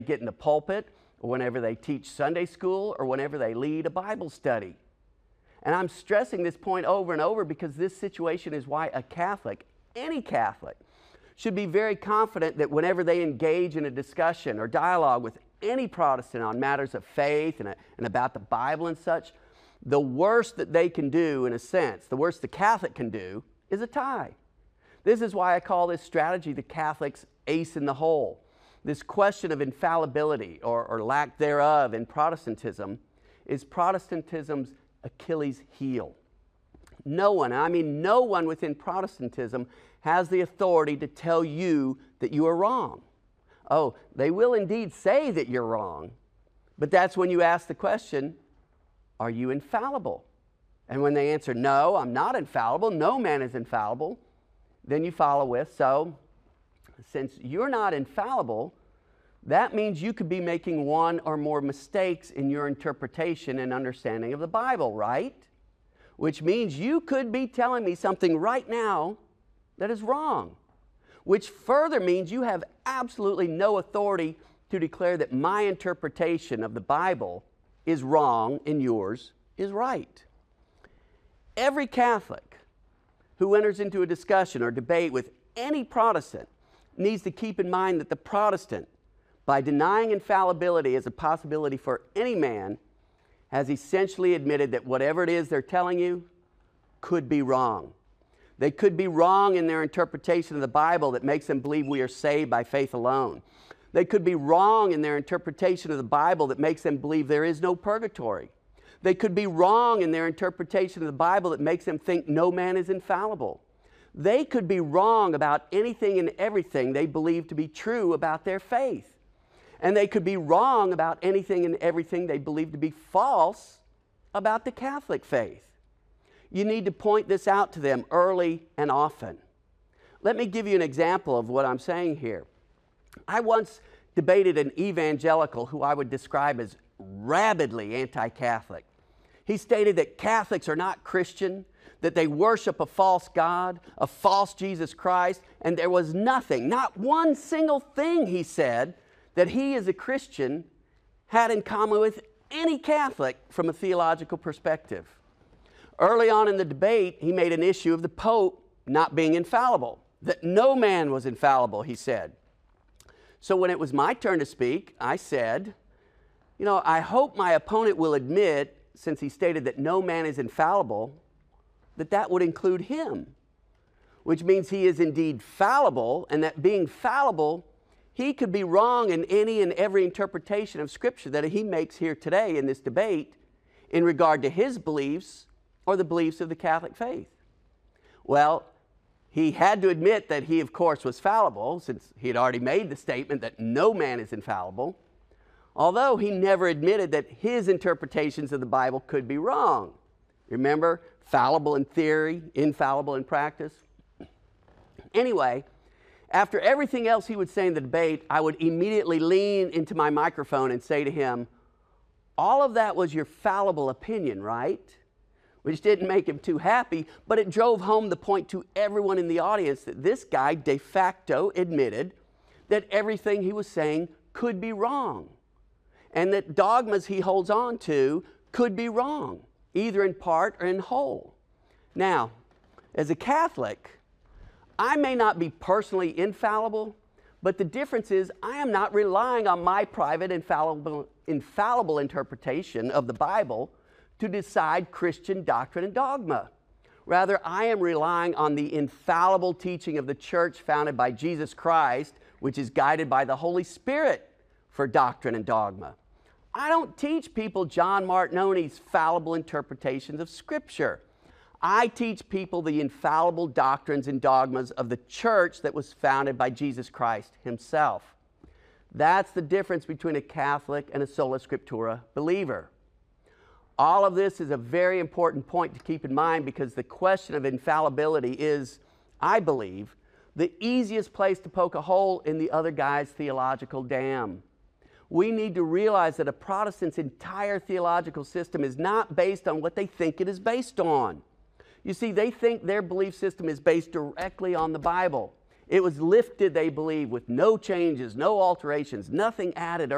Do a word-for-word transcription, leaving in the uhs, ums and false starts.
get in the pulpit, or whenever they teach Sunday school, or whenever they lead a Bible study. And I'm stressing this point over and over because this situation is why a Catholic, any Catholic, should be very confident that whenever they engage in a discussion or dialogue with any Protestant on matters of faith and, and about the Bible and such, the worst that they can do, in a sense, the worst the Catholic can do, is a tie. This is why I call this strategy the Catholic's ace in the hole. This question of infallibility or, or lack thereof in Protestantism is Protestantism's Achilles heel. No one, I mean no one within Protestantism has the authority to tell you that you are wrong. Oh, they will indeed say that you're wrong, but that's when you ask the question, are you infallible? And when they answer, no, I'm not infallible, no man is infallible, then you follow with, so since you're not infallible, that means you could be making one or more mistakes in your interpretation and understanding of the Bible, right? Which means you could be telling me something right now that is wrong. Which further means you have absolutely no authority to declare that my interpretation of the Bible is wrong and yours is right. Every Catholic who enters into a discussion or debate with any Protestant needs to keep in mind that the Protestant, by denying infallibility as a possibility for any man, has essentially admitted that whatever it is they're telling you could be wrong. They could be wrong in their interpretation of the Bible that makes them believe we are saved by faith alone. They could be wrong in their interpretation of the Bible that makes them believe there is no purgatory. They could be wrong in their interpretation of the Bible that makes them think no man is infallible. They could be wrong about anything and everything they believe to be true about their faith. And they could be wrong about anything and everything they believe to be false about the Catholic faith. You need to point this out to them early and often. Let me give you an example of what I'm saying here. I once debated an evangelical who I would describe as rabidly anti-Catholic. He stated that Catholics are not Christian, that they worship a false God, a false Jesus Christ, and there was nothing, not one single thing, he said, that he as a Christian had in common with any Catholic from a theological perspective. Early on in the debate, he made an issue of the Pope not being infallible, that no man was infallible, he said. So when it was my turn to speak, I said, you know, I hope my opponent will admit, since he stated that no man is infallible, that that would include him, which means he is indeed fallible, and that being fallible, he could be wrong in any and every interpretation of Scripture that he makes here today in this debate in regard to his beliefs or the beliefs of the Catholic faith. Well, he had to admit that he, of course, was fallible, since he had already made the statement that no man is infallible, although he never admitted that his interpretations of the Bible could be wrong. Remember, fallible in theory, infallible in practice. Anyway, after everything else he would say in the debate, I would immediately lean into my microphone and say to him, all of that was your fallible opinion, right? Which didn't make him too happy, but it drove home the point to everyone in the audience that this guy de facto admitted that everything he was saying could be wrong, and that dogmas he holds on to could be wrong, either in part or in whole. Now, as a Catholic, I may not be personally infallible, but the difference is I am not relying on my private infallible, infallible interpretation of the Bible to decide Christian doctrine and dogma. Rather, I am relying on the infallible teaching of the Church founded by Jesus Christ, which is guided by the Holy Spirit for doctrine and dogma. I don't teach people John Martignoni's fallible interpretations of Scripture. I teach people the infallible doctrines and dogmas of the Church that was founded by Jesus Christ Himself. That's the difference between a Catholic and a sola scriptura believer. All of this is a very important point to keep in mind because the question of infallibility is, I believe, the easiest place to poke a hole in the other guy's theological dam. We need to realize that a Protestant's entire theological system is not based on what they think it is based on. You see, they think their belief system is based directly on the Bible. It was lifted, they believe, with no changes, no alterations, nothing added or